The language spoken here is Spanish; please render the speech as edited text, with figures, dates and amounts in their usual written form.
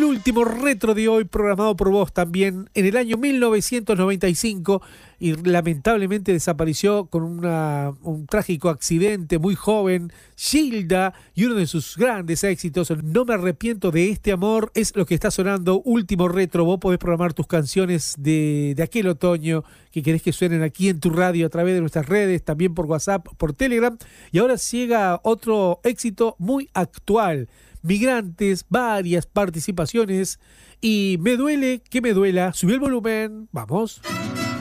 el último retro de hoy, programado por vos también en el año 1995, y lamentablemente desapareció con un trágico accidente, muy joven, Gilda, y uno de sus grandes éxitos, No me arrepiento de este amor, es lo que está sonando. Último retro. Vos podés programar tus canciones de aquel otoño que querés que suenen aquí en tu radio a través de nuestras redes, también por WhatsApp, por Telegram. Y ahora llega otro éxito muy actual. Migrantes, varias participaciones y Me duele que me duela. Subí el volumen, vamos.